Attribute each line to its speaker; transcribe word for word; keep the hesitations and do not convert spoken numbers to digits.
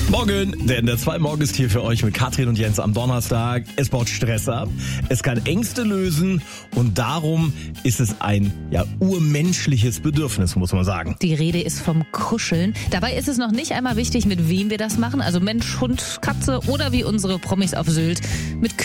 Speaker 1: Morgen, der in der zwei Morgen ist hier für euch mit Katrin und Jens am Donnerstag. Es baut Stress ab, es kann Ängste lösen und darum ist es ein ja urmenschliches Bedürfnis, muss man sagen.
Speaker 2: Die Rede ist vom Kuscheln. Dabei ist es noch nicht einmal wichtig, mit wem wir das machen, also Mensch, Hund, Katze oder wie unsere Promis auf Sylt, mit